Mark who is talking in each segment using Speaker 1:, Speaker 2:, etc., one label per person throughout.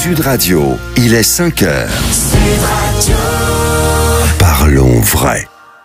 Speaker 1: Sud Radio, il est 5h. Sud Radio. Parlons vrai.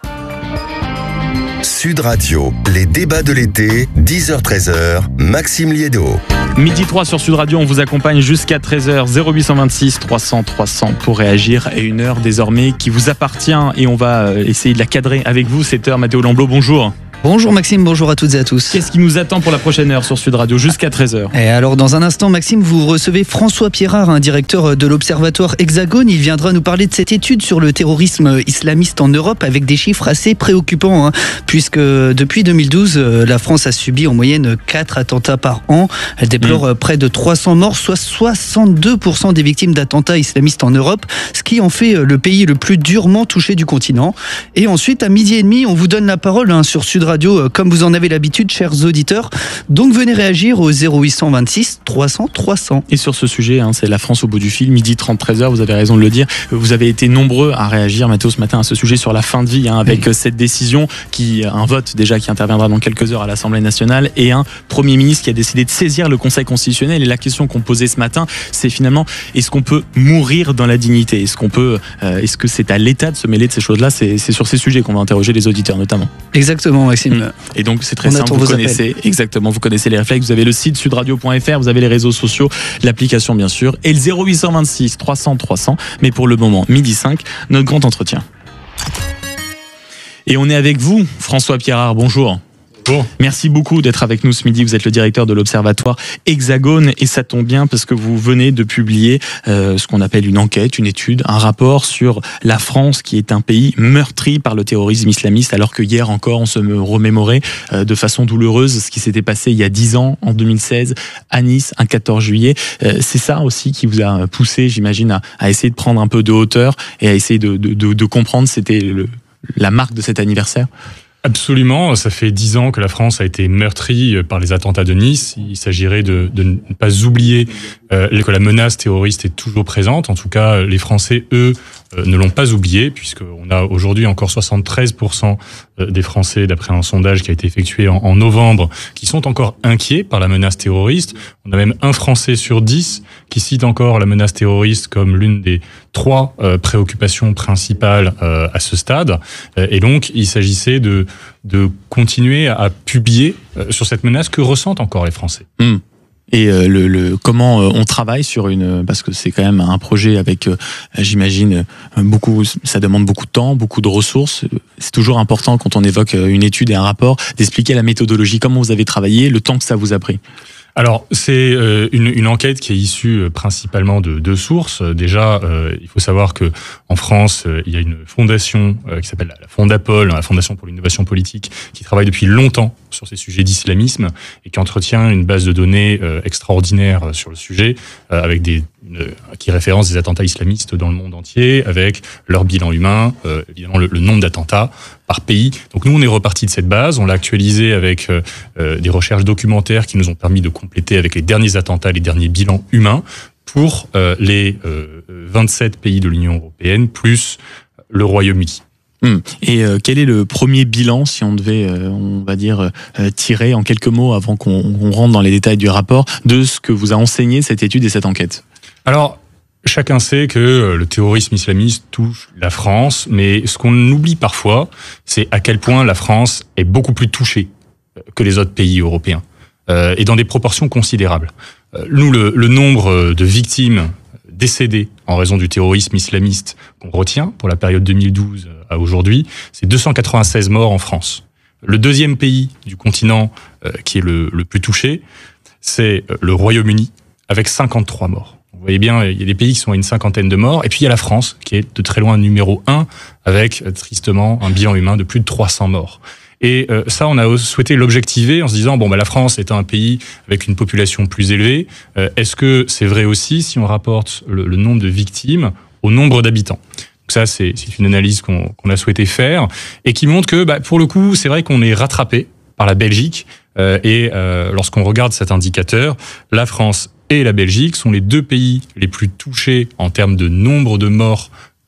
Speaker 1: Sud Radio, les débats de l'été, 10h-13h, Maxime Liédo.
Speaker 2: Midi 3 sur Sud Radio, on vous accompagne jusqu'à 13h, 0826 300 300 pour réagir à une heure désormais qui vous appartient et on va essayer de la cadrer avec vous. Cette heure, Mathéo Lamblot, bonjour.
Speaker 3: Bonjour Maxime, bonjour à toutes et à tous.
Speaker 2: Qu'est-ce qui nous attend pour la prochaine heure sur Sud Radio jusqu'à 13h?
Speaker 3: Et alors dans un instant Maxime, vous recevez François Pierrard, un directeur de l'Observatoire Hexagone. Il viendra nous parler de cette étude sur le terrorisme islamiste en Europe avec des chiffres assez préoccupants, puisque depuis 2012, la France a subi en moyenne 4 attentats par an. Elle déplore près de 300 morts, soit 62% des victimes d'attentats islamistes en Europe, ce qui en fait le pays le plus durement touché du continent. Et ensuite à 12h30, on vous donne la parole sur Sud Radio, comme vous en avez l'habitude, chers auditeurs. Donc venez réagir au 0826 300 300.
Speaker 2: Et sur ce sujet, c'est la France au bout du fil, midi 30, 13h, vous avez raison de le dire. Vous avez été nombreux à réagir, Mathéo, ce matin à ce sujet sur la fin de vie, avec cette décision, un vote déjà qui interviendra dans quelques heures à l'Assemblée nationale, et un Premier ministre qui a décidé de saisir le Conseil constitutionnel. Et la question qu'on posait ce matin, c'est finalement, est-ce qu'on peut mourir dans la dignité ? Est-ce que c'est à l'État de se mêler de ces choses-là ? C'est sur ces sujets qu'on va interroger les auditeurs notamment.
Speaker 3: Exactement, Maxime.
Speaker 2: Et donc c'est très simple, vous connaissez les réflexes, vous avez le site sudradio.fr, vous avez les réseaux sociaux, l'application bien sûr, et le 0826 300 300, mais pour le moment, midi 5, notre grand entretien. Et on est avec vous, François Pierrard, bonjour. Bon. Merci beaucoup d'être avec nous ce midi. Vous êtes le directeur de l'Observatoire Hexagone et ça tombe bien parce que vous venez de publier ce qu'on appelle une enquête, une étude, un rapport sur la France qui est un pays meurtri par le terrorisme islamiste, alors que hier encore on se remémorait de façon douloureuse ce qui s'était passé il y a 10 ans, en 2016, à Nice, un 14 juillet. C'est ça aussi qui vous a poussé, j'imagine, à essayer de prendre un peu de hauteur et à essayer de comprendre c'était la marque de cet anniversaire.
Speaker 4: Absolument, ça fait 10 ans que la France a été meurtrie par les attentats de Nice. Il s'agirait de ne pas oublier que la menace terroriste est toujours présente. En tout cas, les Français, eux, ne l'ont pas oublié, puisqu'on a aujourd'hui encore 73% des Français, d'après un sondage qui a été effectué en novembre, qui sont encore inquiets par la menace terroriste. On a même un Français sur 10 qui cite encore la menace terroriste comme l'une des 3 préoccupations principales à ce stade. Et donc, il s'agissait de continuer à publier sur cette menace que ressentent encore les Français.
Speaker 2: Et comment on travaille sur parce que c'est quand même un projet avec, j'imagine, ça demande beaucoup de temps, beaucoup de ressources. C'est toujours important quand on évoque une étude et un rapport d'expliquer la méthodologie, comment vous avez travaillé, le temps que ça vous a pris.
Speaker 4: Alors, c'est une enquête qui est issue principalement de 2 sources. Déjà, il faut savoir que en France, il y a une fondation qui s'appelle la Fondapol, la Fondation pour l'innovation politique, qui travaille depuis longtemps sur ces sujets d'islamisme et qui entretient une base de données extraordinaire sur le sujet, avec qui référence des attentats islamistes dans le monde entier, avec leur bilan humain, évidemment le nombre d'attentats par pays. Donc nous, on est reparti de cette base, on l'a actualisé avec des recherches documentaires qui nous ont permis de compléter avec les derniers attentats, les derniers bilans humains pour les 27 pays de l'Union européenne, plus le Royaume-Uni.
Speaker 2: Et quel est le premier bilan, si on devait, on va dire, tirer en quelques mots avant qu'on rentre dans les détails du rapport, de ce que vous a enseigné cette étude et cette enquête ?
Speaker 4: Alors, chacun sait que le terrorisme islamiste touche la France, mais ce qu'on oublie parfois, c'est à quel point la France est beaucoup plus touchée que les autres pays européens, et dans des proportions considérables. Nous, le nombre de victimes décédées en raison du terrorisme islamiste qu'on retient pour la période 2012 à aujourd'hui, c'est 296 morts en France. Le deuxième pays du continent qui est le plus touché, c'est le Royaume-Uni, avec 53 morts. Vous voyez bien, il y a des pays qui sont à une 50aine de morts, et puis il y a la France, qui est de très loin numéro 1, avec tristement un bilan humain de plus de 300 morts. Et ça, on a souhaité l'objectiver en se disant, la France est un pays avec une population plus élevée. Est-ce que c'est vrai aussi si on rapporte le nombre de victimes au nombre d'habitants ? Donc ça, c'est une analyse qu'on a souhaité faire et qui montre que, pour le coup, c'est vrai qu'on est rattrapé par la Belgique. Et lorsqu'on regarde cet indicateur, la France et la Belgique sont les 2 pays les plus touchés en termes de nombre de morts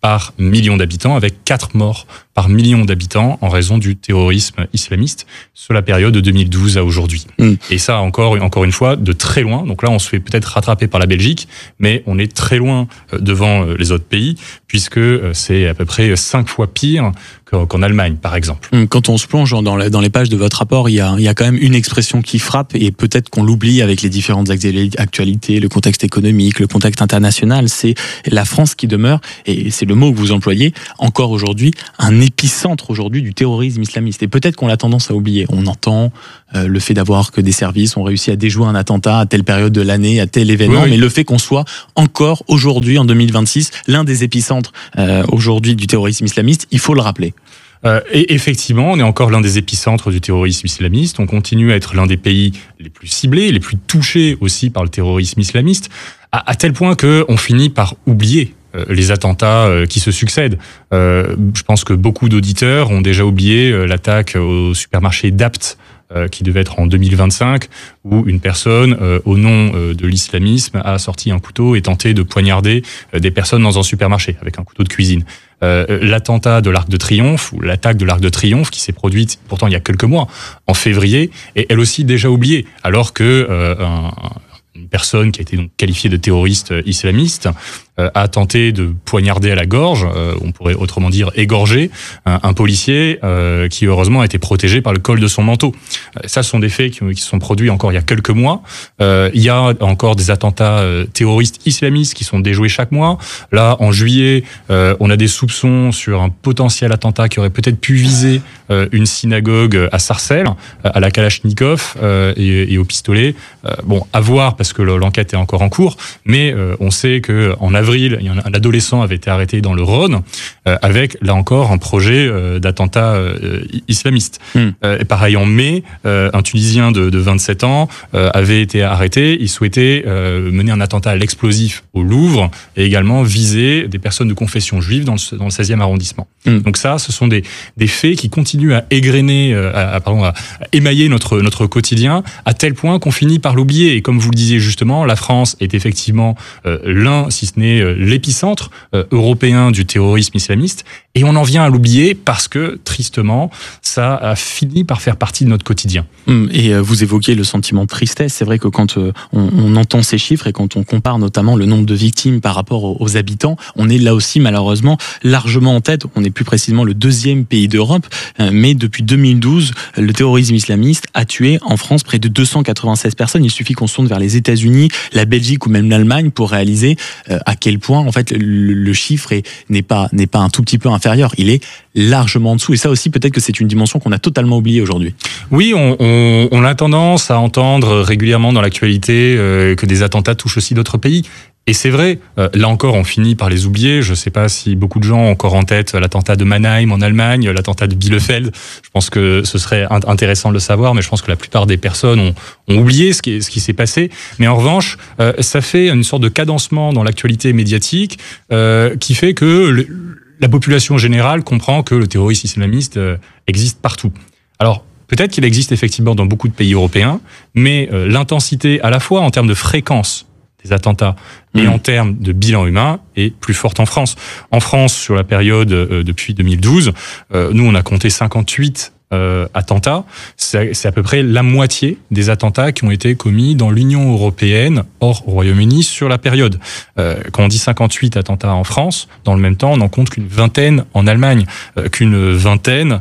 Speaker 4: par million d'habitants, avec 4 morts par million d'habitants en raison du terrorisme islamiste sur la période de 2012 à aujourd'hui. Et ça, encore une fois, de très loin. Donc là, on se fait peut-être rattraper par la Belgique, mais on est très loin devant les autres pays, puisque c'est à peu près 5 fois pire qu'en Allemagne, par exemple.
Speaker 2: Quand on se plonge dans les pages de votre rapport, il y a quand même une expression qui frappe, et peut-être qu'on l'oublie avec les différentes actualités, le contexte économique, le contexte international, c'est la France qui demeure, et c'est le mot que vous employez, encore aujourd'hui, un épicentre aujourd'hui du terrorisme islamiste. Et peut-être qu'on a tendance à oublier. On entend le fait d'avoir que des services ont réussi à déjouer un attentat à telle période de l'année, à tel événement, mais le fait qu'on soit encore aujourd'hui, en 2026, l'un des épicentres aujourd'hui du terrorisme islamiste, il faut le rappeler.
Speaker 4: Et effectivement, on est encore l'un des épicentres du terrorisme islamiste. On continue à être l'un des pays les plus ciblés, les plus touchés aussi par le terrorisme islamiste, à tel point qu'on finit par oublier les attentats qui se succèdent. Je pense que beaucoup d'auditeurs ont déjà oublié l'attaque au supermarché Dapt, qui devait être en 2025, où une personne, au nom de l'islamisme, a sorti un couteau et tenté de poignarder des personnes dans un supermarché avec un couteau de cuisine. L'attentat de l'Arc de Triomphe, ou l'attaque de l'Arc de Triomphe, qui s'est produite pourtant il y a quelques mois, en février, est elle aussi déjà oubliée, alors que une personne qui a été donc qualifiée de terroriste islamiste a tenté de poignarder à la gorge, on pourrait autrement dire égorger, un policier qui heureusement a été protégé par le col de son manteau. Ça, ce sont des faits qui se sont produits encore il y a quelques mois. Il y a encore des attentats terroristes islamistes qui sont déjoués chaque mois. Là, en juillet, on a des soupçons sur un potentiel attentat qui aurait peut-être pu viser une synagogue à Sarcelles, à la Kalachnikov et au pistolet. Bon, à voir parce que l'enquête est encore en cours, mais on sait que en avril, un adolescent avait été arrêté dans le Rhône avec, là encore, un projet d'attentat islamiste. Et pareil, en mai, un Tunisien de 27 ans avait été arrêté. Il souhaitait mener un attentat à l'explosif au Louvre et également viser des personnes de confession juive dans le 16e arrondissement. Donc ça, ce sont des faits qui continuent à égrener, à émailler notre quotidien, à tel point qu'on finit par l'oublier. Et comme vous le disiez justement, la France est effectivement l'un, si ce n'est l'épicentre européen du terrorisme islamiste, et on en vient à l'oublier parce que, tristement, ça a fini par faire partie de notre quotidien.
Speaker 2: Et vous évoquez le sentiment de tristesse. C'est vrai que quand on entend ces chiffres et quand on compare notamment le nombre de victimes par rapport aux habitants, on est là aussi malheureusement largement en tête. On est plus précisément le 2e pays d'Europe, mais depuis 2012, le terrorisme islamiste a tué en France près de 296 personnes. Il suffit qu'on se tourne vers les États-Unis, la Belgique ou même l'Allemagne pour réaliser à quel point en fait le chiffre n'est pas un tout petit peu inférieur. Il est largement en dessous. Et ça aussi, peut-être que c'est une dimension qu'on a totalement oubliée aujourd'hui.
Speaker 4: Oui, on a tendance à entendre régulièrement dans l'actualité que des attentats touchent aussi d'autres pays. Et c'est vrai, là encore, on finit par les oublier. Je ne sais pas si beaucoup de gens ont encore en tête l'attentat de Mannheim en Allemagne, l'attentat de Bielefeld. Je pense que ce serait intéressant de le savoir, mais je pense que la plupart des personnes ont oublié ce qui s'est passé. Mais en revanche, ça fait une sorte de cadencement dans l'actualité médiatique qui fait que la population générale comprend que le terrorisme islamiste existe partout. Alors, peut-être qu'il existe effectivement dans beaucoup de pays européens, mais l'intensité à la fois en termes de fréquence des attentats et en termes de bilan humain est plus forte en France. En France, sur la période depuis 2012, nous on a compté 58 attentats. C'est à peu près la moitié des attentats qui ont été commis dans l'Union européenne hors Royaume-Uni sur la période. Quand on dit 58 attentats en France, dans le même temps, on n'en compte qu'une vingtaine en Allemagne, qu'une vingtaine,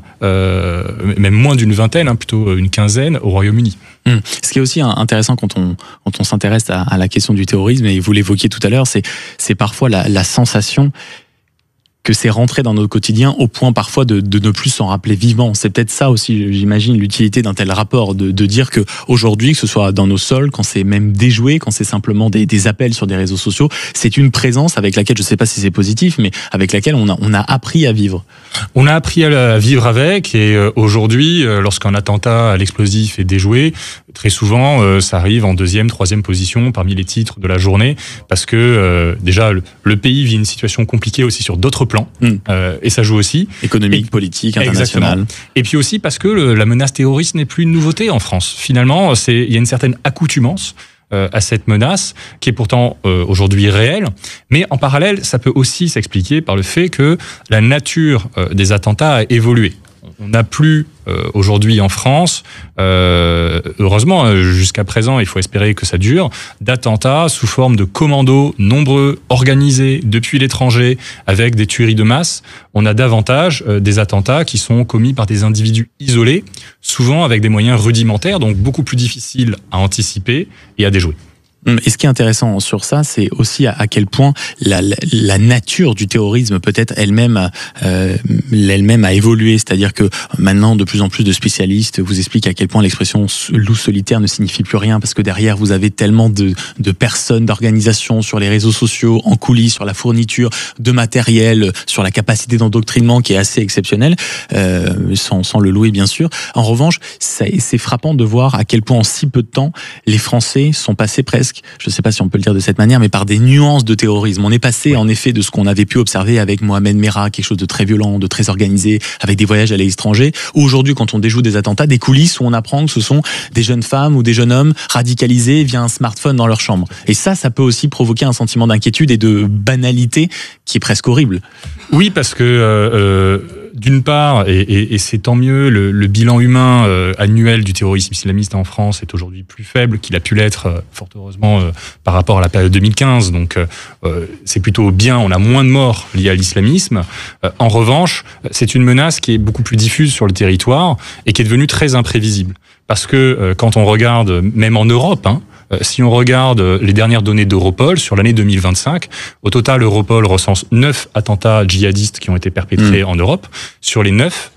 Speaker 4: même moins d'une vingtaine, plutôt une quinzaine au Royaume-Uni.
Speaker 2: Ce qui est aussi intéressant quand on s'intéresse à la question du terrorisme, et vous l'évoquiez tout à l'heure, c'est parfois la sensation que c'est rentré dans notre quotidien au point parfois de ne plus s'en rappeler vivement. C'est peut-être ça aussi, j'imagine, l'utilité d'un tel rapport, de dire que aujourd'hui, que ce soit dans nos sols, quand c'est même déjoué, quand c'est simplement des appels sur des réseaux sociaux, c'est une présence avec laquelle, je ne sais pas si c'est positif, mais avec laquelle on a appris à vivre.
Speaker 4: On a appris à vivre avec, et aujourd'hui, lorsqu'un attentat à l'explosif est déjoué, très souvent, ça arrive en 2e, 3e position parmi les titres de la journée, parce que déjà, le pays vit une situation compliquée aussi sur d'autres plans. Et ça joue aussi.
Speaker 2: Économique, politique, international.
Speaker 4: Exactement. Et puis aussi parce que la menace terroriste n'est plus une nouveauté en France. Finalement, il y a une certaine accoutumance à cette menace qui est pourtant aujourd'hui réelle. Mais en parallèle, ça peut aussi s'expliquer par le fait que la nature des attentats a évolué. On n'a plus aujourd'hui en France, heureusement jusqu'à présent, il faut espérer que ça dure, d'attentats sous forme de commandos nombreux, organisés depuis l'étranger, avec des tueries de masse. On a davantage des attentats qui sont commis par des individus isolés, souvent avec des moyens rudimentaires, donc beaucoup plus difficiles à anticiper et à déjouer.
Speaker 2: Et ce qui est intéressant sur ça, c'est aussi à quel point la nature du terrorisme peut-être elle-même a évolué. C'est-à-dire que maintenant, de plus en plus de spécialistes vous expliquent à quel point l'expression loup solitaire ne signifie plus rien, parce que derrière, vous avez tellement de personnes, d'organisations sur les réseaux sociaux, en coulisses, sur la fourniture de matériel, sur la capacité d'endoctrinement qui est assez exceptionnelle, sans le louer bien sûr. En revanche, c'est frappant de voir à quel point en si peu de temps, les Français sont passés presque, je ne sais pas si on peut le dire de cette manière, mais par des nuances de terrorisme. On est passé en effet de ce qu'on avait pu observer avec Mohamed Merah, quelque chose de très violent, de très organisé, avec des voyages à l'étranger, où aujourd'hui, quand on déjoue des attentats, des coulisses où on apprend que ce sont des jeunes femmes ou des jeunes hommes radicalisés via un smartphone dans leur chambre. Et ça peut aussi provoquer un sentiment d'inquiétude et de banalité qui est presque horrible.
Speaker 4: Oui, parce que d'une part, et c'est tant mieux, le bilan humain annuel du terrorisme islamiste en France est aujourd'hui plus faible qu'il a pu l'être, fort heureusement, par rapport à la période 2015. Donc c'est plutôt bien, on a moins de morts liés à l'islamisme. En revanche, c'est une menace qui est beaucoup plus diffuse sur le territoire et qui est devenue très imprévisible. Parce que quand on regarde, même en Europe, si on regarde les dernières données d'Europol sur l'année 2025, au total, Europol recense 9 attentats djihadistes qui ont été perpétrés en Europe. Sur les 9,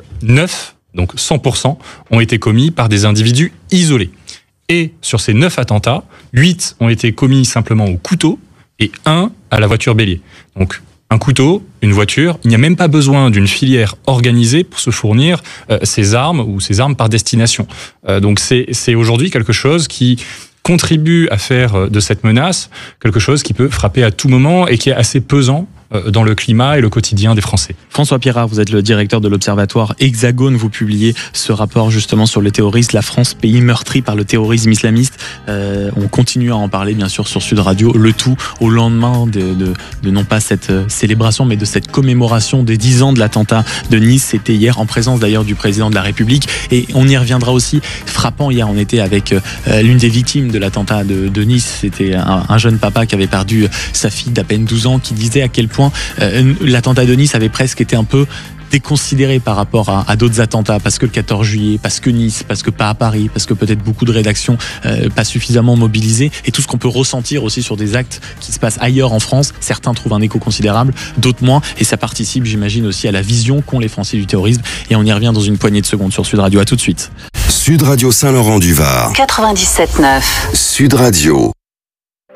Speaker 4: donc 100%, ont été commis par des individus isolés. Et sur ces 9 attentats, 8 ont été commis simplement au couteau et 1 à la voiture bélier. Donc, un couteau, une voiture, il n'y a même pas besoin d'une filière organisée pour se fournir ces armes ou ces armes par destination. Donc, c'est aujourd'hui quelque chose qui contribue à faire de cette menace quelque chose qui peut frapper à tout moment et qui est assez pesant dans le climat et le quotidien des Français.
Speaker 2: François Pierrat, vous êtes le directeur de l'Observatoire Hexagone. Vous publiez ce rapport justement sur le terrorisme, la France, pays meurtri par le terrorisme islamiste. On continue à en parler bien sûr sur Sud Radio, le tout au lendemain de non pas cette célébration mais de cette commémoration des 10 ans de l'attentat de Nice. C'était hier en présence d'ailleurs du président de la République, et on y reviendra aussi. Frappant, hier on était avec l'une des victimes de l'attentat de Nice. C'était un jeune papa qui avait perdu sa fille d'à peine 12 ans, qui disait à quel point l'attentat de Nice avait presque été un peu déconsidéré par rapport à d'autres attentats, parce que le 14 juillet, parce que Nice, parce que pas à Paris, parce que peut-être beaucoup de rédactions pas suffisamment mobilisées, et tout ce qu'on peut ressentir aussi sur des actes qui se passent ailleurs en France. Certains trouvent un écho considérable, d'autres moins, et ça participe, j'imagine, aussi à la vision qu'ont les Français du terrorisme. Et on y revient dans une poignée de secondes sur Sud Radio. À tout de suite.
Speaker 1: Sud Radio Saint-Laurent-du-Var
Speaker 5: 97.9
Speaker 1: Sud Radio.